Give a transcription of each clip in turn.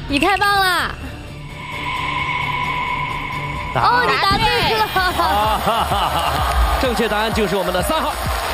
你太棒了！哦，你答对了。 正确答案就是我们的3号。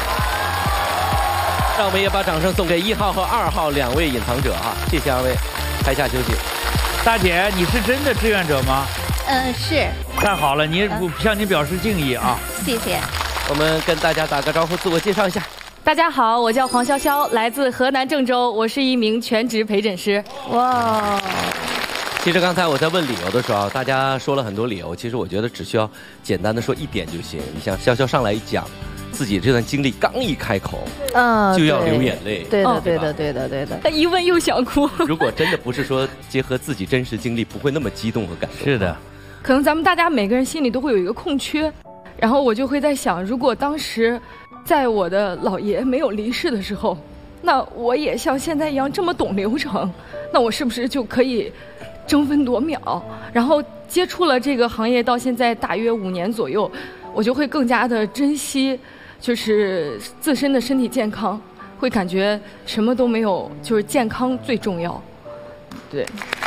让我们也把掌声送给1号和2号2位隐藏者啊！谢谢2位，台下休息。 大姐，你是真的志愿者吗？ 是。 太好了，你向你表示敬意啊！ 谢谢。 我们跟大家打个招呼，自我介绍一下。 大家好，我叫黄潇潇，来自河南郑州，我是一名全职陪诊师。哇！ 其实刚才我在问理由的时候，大家说了很多理由，其实我觉得只需要简单的说一点就行。你像潇潇上来一讲自己这段经历，刚一开口，就要流眼泪。 对的。他一问又想哭。 如果真的不是说结合自己真实经历，不会那么激动和感动。 是的， 可能咱们大家每个人心里都会有一个空缺，然后我就会在想，如果当时在我的姥爷没有离世的时候，那我也像现在一样这么懂流程，那我是不是就可以争分夺秒？然后接触了这个行业到现在大约5年左右，我就会更加的珍惜，就是自身的身体健康，会感觉什么都没有，就是健康最重要。对。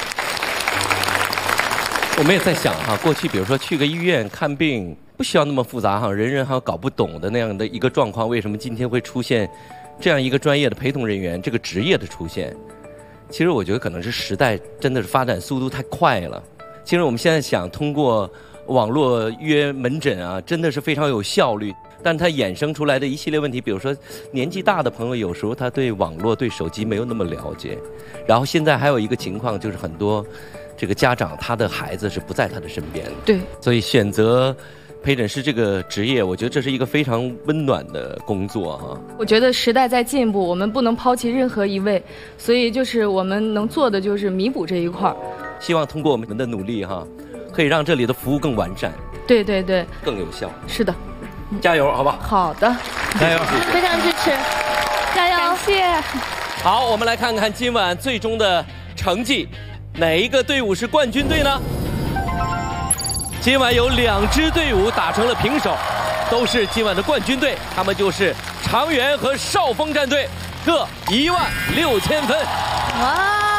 我们也在想哈，过去比如说去个医院看病，不需要那么复杂哈，人还搞不懂的那样的一个状况，为什么今天会出现这样一个专业的陪同人员这个职业的出现？其实我觉得可能是时代真的是发展速度太快了。其实我们现在想通过网络约门诊啊，真的是非常有效率，但它衍生出来的一系列问题，比如说年纪大的朋友有时候他对网络对手机没有那么了解，然后现在还有一个情况就是很多这个家长他的孩子是不在他的身边， 对， 所以选择陪诊师这个职业，我觉得这是一个非常温暖的工作哈。 我觉得时代在进步，我们不能抛弃任何一位，所以就是我们能做的就是弥补这一块。 希望通过我们的努力哈，可以让这里的服务更完善， 对， 更有效。 是的， 加油，好吧？ 好的， 加油， 非常支持，加油！ 感谢。 好，我们来看看今晚最终的成绩，哪一个队伍是冠军队呢？今晚有2支队伍打成了平手，都是今晚的冠军队，他们就是长垣和少峰战队，各16000分。 哇！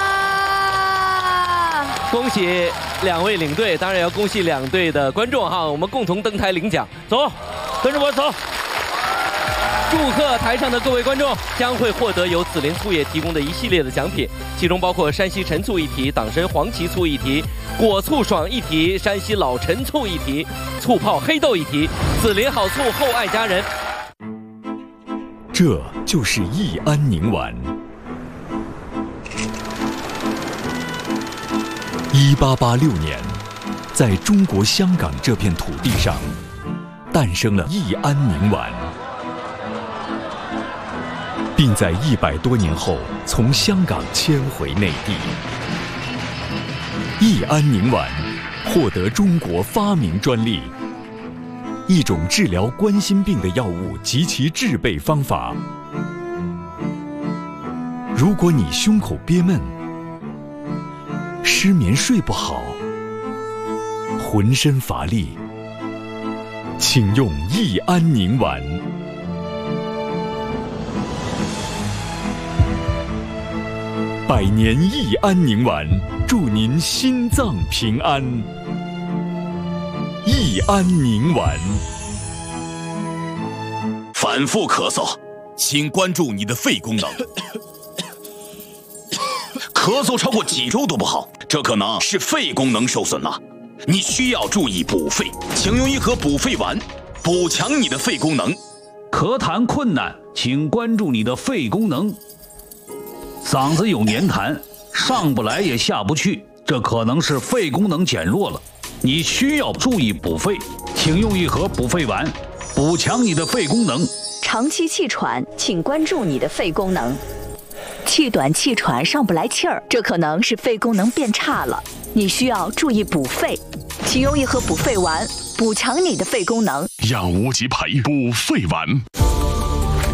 恭喜2位领队，当然也要恭喜2队的观众哈，我们共同登台领奖，走，跟着我走。祝贺台上的各位观众将会获得由紫林醋业提供的一系列的奖品，其中包括山西陈醋一提、党参黄芪醋一提、果醋爽一提、山西老陈醋一提、醋泡黑豆一提、紫林好醋厚爱佳人。 这就是益安宁丸。1886年，在中国香港这片土地上，诞生了益安宁丸，并在100多年后从香港迁回内地。益安宁丸获得中国发明专利，一种治疗冠心病的药物及其制备方法。如果你胸口憋闷、失眠睡不好、浑身乏力，请用益安宁丸。100年益安宁丸，祝您心脏平安。益安宁丸。 反复咳嗽，请关注你的肺功能。咳嗽超过几周都不好，这可能是肺功能受损了，你需要注意补肺，请用一盒补肺丸，补强你的肺功能。 咳痰困难，请关注你的肺功能。嗓子有黏痰，上不来也下不去，这可能是肺功能减弱了，你需要注意补肺，请用一盒补肺丸，补强你的肺功能。 长期气喘，请关注你的肺功能。气短气喘上不来气儿，这可能是肺功能变差了，你需要注意补肺，请用一盒补肺丸，补强你的肺功能。 让无极培补肺丸。